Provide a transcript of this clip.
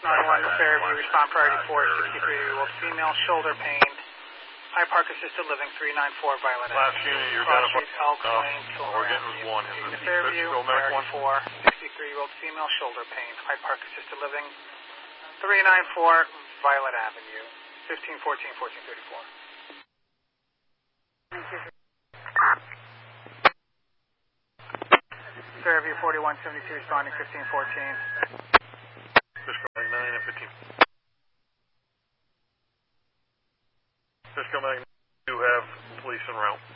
911 Fairview, respond priority 4, 63-year-old female, shoulder pain, High Park Assisted Living, 394 Violet Avenue. Last unit, you're identified. Elk Lane, We're getting one. Is it Fairview, Medic priority 4, 63-year-old female, shoulder pain, High Park Assisted Living, 394 Violet Avenue, 1514-1434. Fairview 4172 responding 1514. Cisco Mag 9 and 15. Cisco Mag 9, you have police en route.